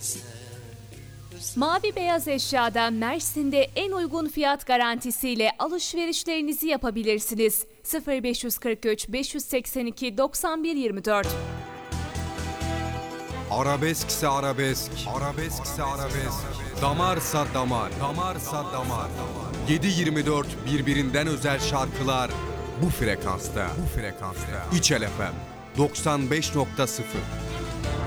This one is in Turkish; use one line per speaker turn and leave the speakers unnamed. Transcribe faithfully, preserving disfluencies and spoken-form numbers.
Mavi Beyaz Eşya'da Mersin'de en uygun fiyat garantisiyle alışverişlerinizi yapabilirsiniz. sıfır beş kırk üç beş seksen iki doksan bir yirmi dört.
Arabeskse arabesk, arabeskse arabesk, damarsa damar, damarsa damar. yedi yirmi dört birbirinden özel şarkılar bu frekansta, bu frekansta. İçel F M doksan beş nokta sıfır.